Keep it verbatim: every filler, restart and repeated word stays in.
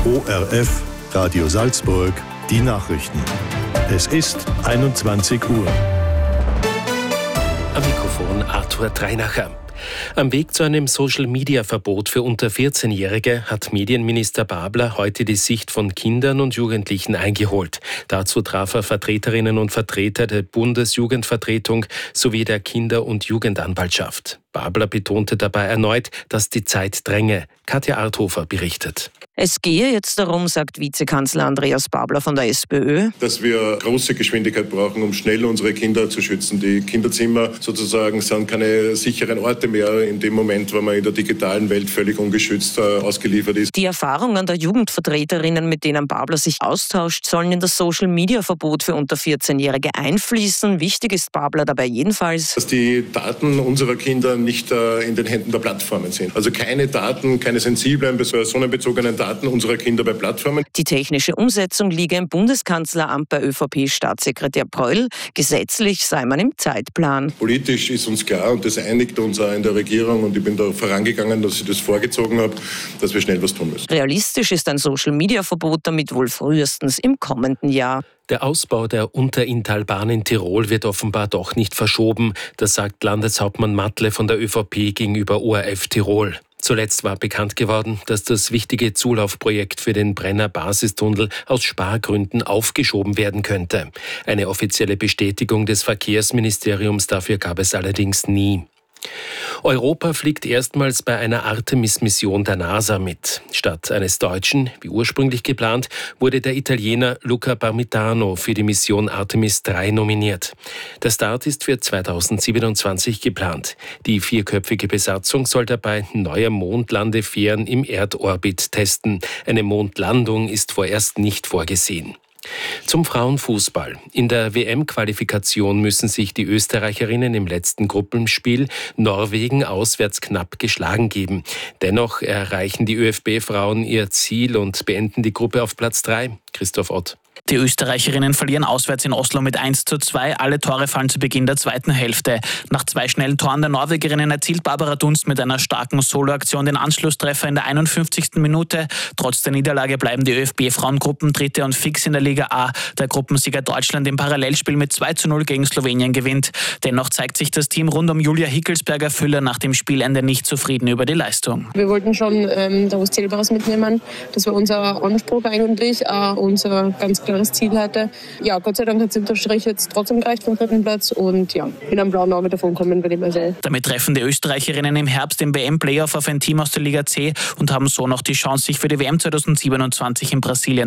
O R F, Radio Salzburg, die Nachrichten. Es ist einundzwanzig Uhr. Am Mikrofon Arthur Dreinacher. Am Weg zu einem Social-Media-Verbot für unter vierzehnjährige hat Medienminister Babler heute die Sicht von Kindern und Jugendlichen eingeholt. Dazu traf er Vertreterinnen und Vertreter der Bundesjugendvertretung sowie der Kinder- und Jugendanwaltschaft. Babler betonte dabei erneut, dass die Zeit dränge. Katja Arthofer berichtet. Es gehe jetzt darum, sagt Vizekanzler Andreas Babler von der SPÖ, dass wir große Geschwindigkeit brauchen, um schnell unsere Kinder zu schützen. Die Kinderzimmer sozusagen sind keine sicheren Orte mehr in dem Moment, wo man in der digitalen Welt völlig ungeschützt äh, ausgeliefert ist. Die Erfahrungen der Jugendvertreterinnen, mit denen Babler sich austauscht, sollen in das Social-Media-Verbot für unter vierzehnjährige einfließen. Wichtig ist Babler dabei jedenfalls, dass die Daten unserer Kinder nicht äh, in den Händen der Plattformen sind. Also keine Daten, keine sensiblen, personenbezogenen Daten unserer Kinder bei Plattformen. Die technische Umsetzung liege im Bundeskanzleramt bei ÖVP-Staatssekretär Pröll. Gesetzlich sei man im Zeitplan. Politisch ist uns klar, und das einigt uns auch in der Regierung, und ich bin da vorangegangen, dass ich das vorgezogen habe, dass wir schnell was tun müssen. Realistisch ist ein Social-Media-Verbot damit wohl frühestens im kommenden Jahr. Der Ausbau der Unterinntalbahn in Tirol wird offenbar doch nicht verschoben. Das sagt Landeshauptmann Matle von der ÖVP gegenüber O R F Tirol. Zuletzt war bekannt geworden, dass das wichtige Zulaufprojekt für den Brenner Basistunnel aus Spargründen aufgeschoben werden könnte. Eine offizielle Bestätigung des Verkehrsministeriums dafür gab es allerdings nie. Europa fliegt erstmals bei einer Artemis-Mission der NASA mit. Statt eines Deutschen, wie ursprünglich geplant, wurde der Italiener Luca Parmitano für die Mission Artemis drei nominiert. Der Start ist für zweitausendsiebenundzwanzig geplant. Die vierköpfige Besatzung soll dabei neue Mondlandefähren im Erdorbit testen. Eine Mondlandung ist vorerst nicht vorgesehen. Zum Frauenfußball. In der W M-Qualifikation müssen sich die Österreicherinnen im letzten Gruppenspiel Norwegen auswärts knapp geschlagen geben. Dennoch erreichen die ÖFB-Frauen ihr Ziel und beenden die Gruppe auf Platz drei. Christoph Ott. Die Österreicherinnen verlieren auswärts in Oslo mit eins zu zwei. Alle Tore fallen zu Beginn der zweiten Hälfte. Nach zwei schnellen Toren der Norwegerinnen erzielt Barbara Dunst mit einer starken Soloaktion den Anschlusstreffer in der einundfünfzigsten Minute. Trotz der Niederlage bleiben die ÖFB-Frauen Gruppendritte und fix in der Liga A. Der Gruppensieger Deutschland im Parallelspiel mit zwei zu null gegen Slowenien gewinnt. Dennoch zeigt sich das Team rund um Julia Hickelsberger-Füller nach dem Spielende nicht zufrieden über die Leistung. Wir wollten schon ähm, da was Zählbares mitnehmen. Das war unser Anspruch eigentlich, äh, unser ganz klares Ziel hatte. Ja, Gott sei Dank hat es im Strich jetzt trotzdem gereicht vom dritten Platz und ja, in einem blauen Auge davon kommen, würde ich mal sagen. Damit treffen die Österreicherinnen im Herbst im W M-Playoff auf ein Team aus der Liga C und haben so noch die Chance, sich für die W M zweitausendsiebenundzwanzig in Brasilien